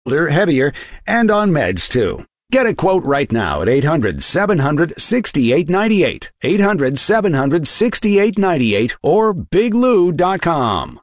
older, heavier, and on meds too. Get a quote right now at 800-700-6898, 800-700-6898, or biglou.com.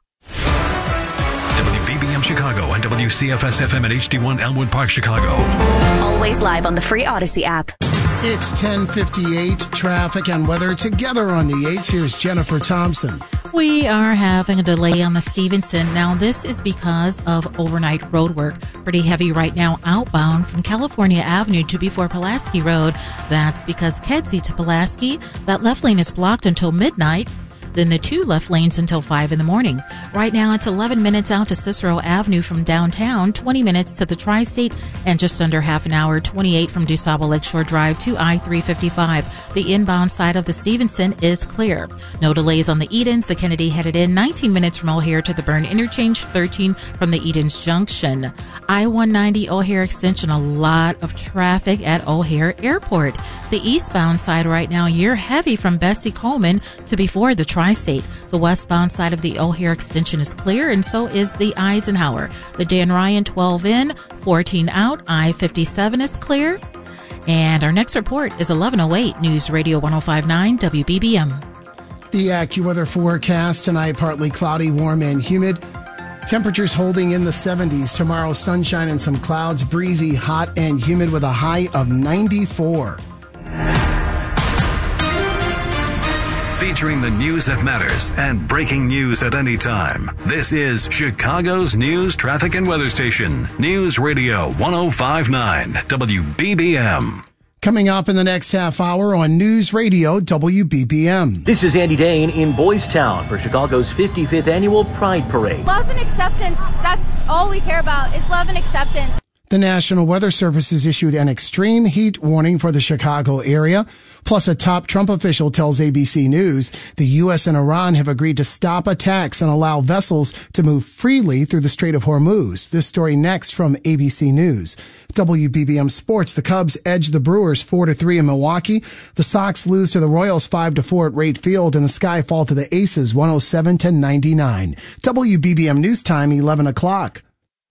WBBM Chicago and WCFS-FM at HD1 Elmwood Park, Chicago. Always live on the free Odyssey app. It's 10:58, traffic and weather together on the 8s. Here's Jennifer Thompson. We are having a delay on the Stevenson. Now, this is because of overnight road work. Pretty heavy right now outbound from California Avenue to before Pulaski Road. That's because Kedzie to Pulaski, that left lane is blocked until midnight. Then the 2 left lanes until 5 in the morning. Right now, it's 11 minutes out to Cicero Avenue from downtown, 20 minutes to the Tri-State, and just under half an hour, 28 from DuSable Lakeshore Drive to I-355. The inbound side of the Stevenson is clear. No delays on the Edens. The Kennedy headed in 19 minutes from O'Hare to the Byrne Interchange, 13 from the Edens Junction. I-190 O'Hare Extension, a lot of traffic at O'Hare Airport. The eastbound side right now, you're heavy from Bessie Coleman to before the Tri-State. The westbound side of the O'Hare Extension is clear, and so is the Eisenhower. The Dan Ryan 12 in, 14 out. I-57 is clear. And our next report is 11:08 News Radio 105.9 WBBM. The AccuWeather forecast tonight, partly cloudy, warm, and humid. Temperatures holding in the 70s. Tomorrow, sunshine and some clouds, breezy, hot, and humid with a high of 94. Featuring the news that matters and breaking news at any time. This is Chicago's news, traffic, and weather station. News Radio 105.9 WBBM. Coming up in the next half hour on News Radio WBBM. This is Andy Dane in Boys Town for Chicago's 55th Annual Pride Parade. Love and acceptance. That's all we care about is love and acceptance. The National Weather Service has issued an extreme heat warning for the Chicago area. Plus, a top Trump official tells ABC News the U.S. and Iran have agreed to stop attacks and allow vessels to move freely through the Strait of Hormuz. This story next from ABC News. WBBM Sports. The Cubs edge the Brewers 4-3 in Milwaukee. The Sox lose to the Royals 5-4 at Rate Field, and the Sky fall to the Aces 107-99. WBBM News Time, 11 o'clock.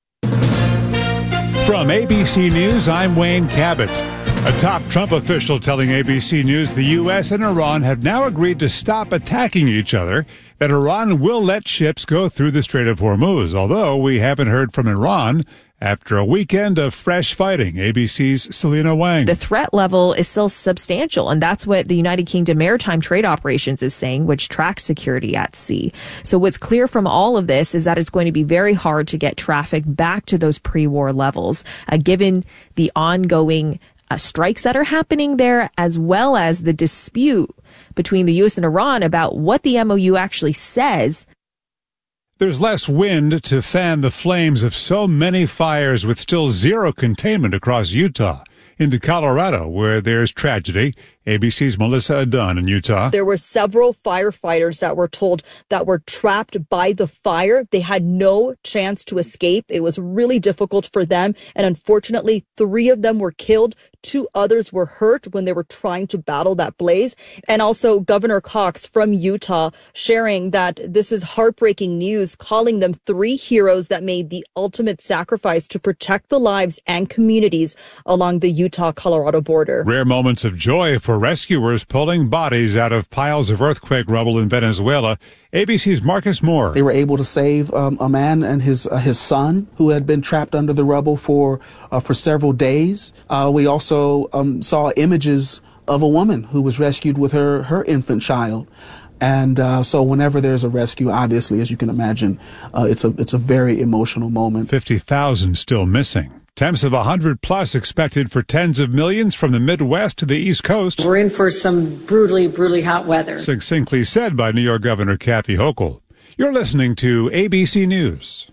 From ABC News, I'm Wayne Cabot. A top Trump official telling ABC News the U.S. and Iran have now agreed to stop attacking each other, that Iran will let ships go through the Strait of Hormuz, although we haven't heard from Iran after a weekend of fresh fighting. ABC's Selena Wang. The threat level is still substantial, and that's what the United Kingdom Maritime Trade Operations is saying, which tracks security at sea. So what's clear from all of this is that it's going to be very hard to get traffic back to those pre-war levels, given the ongoing strikes that are happening there, as well as the dispute between the U.S. and Iran about what the MOU actually says. There's less wind to fan the flames of so many fires with still zero containment across Utah. Into Colorado, where there's tragedy. ABC's Melissa Dunn in Utah. There were several firefighters that were told that were trapped by the fire. They had no chance to escape. It was really difficult for them. And unfortunately, 3 of them were killed. 2 others were hurt when they were trying to battle that blaze. And also Governor Cox from Utah sharing that this is heartbreaking news, calling them 3 heroes that made the ultimate sacrifice to protect the lives and communities along the Utah-Colorado border. Rare moments of joy for rescuers pulling bodies out of piles of earthquake rubble in Venezuela. ABC's Marcus Moore. They were able to save a man and his son who had been trapped under the rubble for several days. We also saw images of a woman who was rescued with her infant child. And so whenever there's a rescue, obviously, as you can imagine, it's a very emotional moment. 50,000 still missing. Temps of 100+ expected for tens of millions from the Midwest to the East Coast. We're in for some brutally hot weather. Succinctly said by New York Governor Kathy Hochul. You're listening to ABC News.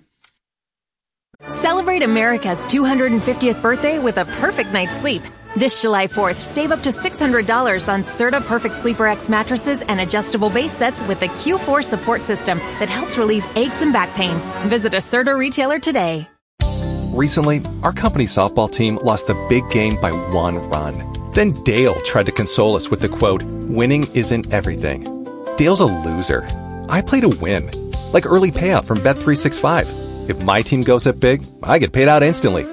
Celebrate America's 250th birthday with a perfect night's sleep. This July 4th, save up to $600 on Serta Perfect Sleeper X mattresses and adjustable base sets with the Q4 support system that helps relieve aches and back pain. Visit a Serta retailer today. Recently, our company softball team lost the big game by 1 run. Then Dale tried to console us with the quote, "Winning isn't everything." Dale's a loser. I play to win, like early payout from Bet365. If my team goes up big, I get paid out instantly.